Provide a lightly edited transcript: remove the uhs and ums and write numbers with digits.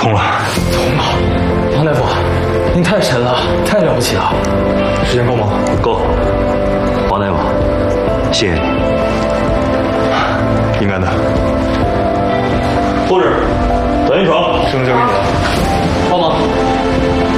通了。 通了！杨大夫，您太神了，太了不起了！时间够吗？ 够。王大夫，谢谢你。应该的。